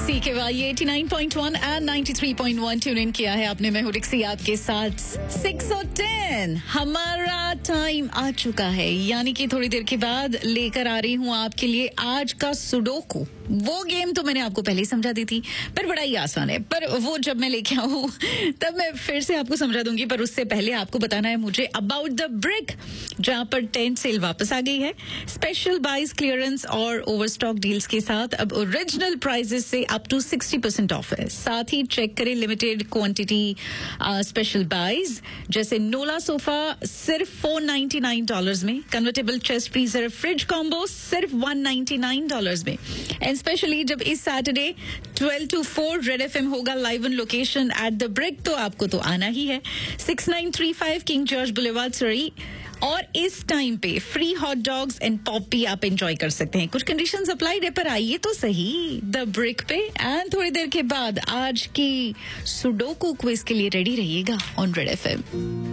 CKY 89.1 and 93.1 tune in किया है आपने। मैं हूं रिक्सी आपके साथ। 6:10 हमारा टाइम आ चुका है, यानी कि थोड़ी देर के बाद लेकर आ रही हूं आपके लिए आज का सुडोकू। वो गेम तो मैंने आपको पहले ही समझा दी थी, पर बड़ा ही आसान है। पर वो जब मैं लेके आऊं तब मैं फिर से आपको समझा दूंगी। पर उससे पहले आपको बताना है मुझे अबाउट द ब्रिक, जहां पर टेंट सेल वापस आ गई है। स्पेशल बाइज, क्लियरेंस और ओवरस्टॉक डील्स के साथ अब ओरिजिनल प्राइजेस से अप टू 60% ऑफ है। साथ ही चेक करें लिमिटेड क्वांटिटी स्पेशल बाइज, जैसे नोला सोफा सिर्फ $499 में, convertible chest freezer fridge combo सिर्फ $199 में। एंड स्पेशली जब इस सैटरडे 12 to 4 रेड एफएम होगा live on location at the brick, तो आपको तो आना ही है। 6935 किंग जॉर्ज बुलेवार्ड, सरी। और इस टाइम पे free hot dogs and pop भी आप एंजॉय कर सकते हैं। कुछ कंडीशंस अप्लाइड है, पर आइए तो सही द ब्रिक पे। एंड थोड़ी देर के बाद आज की सुडोकू क्विज के लिए रेडी रहिएगा ऑन रेड एफएम।